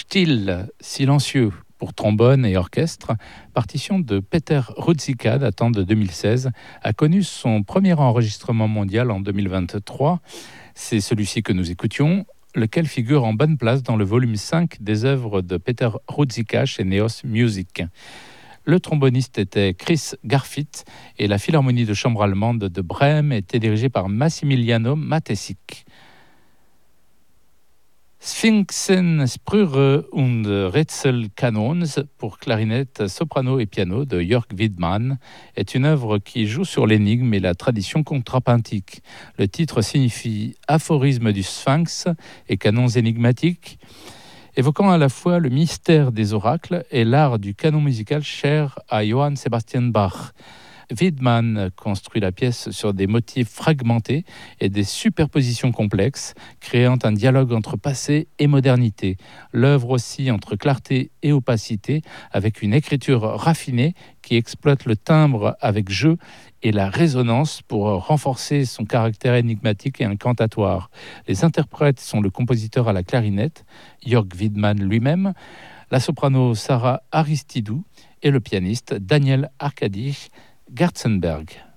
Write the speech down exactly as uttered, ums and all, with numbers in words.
Still, silencieux pour trombone et orchestre, partition de Peter Ruzicka datant de deux mille seize, a connu son premier enregistrement mondial en deux mille vingt-trois. C'est celui-ci que nous écoutions, lequel figure en bonne place dans le volume cinq des œuvres de Peter Ruzicka chez Neos Music. Le tromboniste était Chris Garfitt et la philharmonie de chambre allemande de Brême était dirigée par Massimiliano Matesic. Sphinxen, Sprüche und Rätselkanons pour clarinette, soprano et piano de Jörg Widmann est une œuvre qui joue sur l'énigme et la tradition contrapuntique. Le titre signifie aphorisme du Sphinx et canons énigmatiques, évoquant à la fois le mystère des oracles et l'art du canon musical cher à Johann Sebastian Bach. Widmann construit la pièce sur des motifs fragmentés et des superpositions complexes, créant un dialogue entre passé et modernité. L'œuvre oscille entre clarté et opacité, avec une écriture raffinée qui exploite le timbre avec jeu et la résonance pour renforcer son caractère énigmatique et incantatoire. Les interprètes sont le compositeur à la clarinette, Jörg Widmann lui-même, la soprano Sarah Aristidou et le pianiste Daniel Arkady Gerzenberg.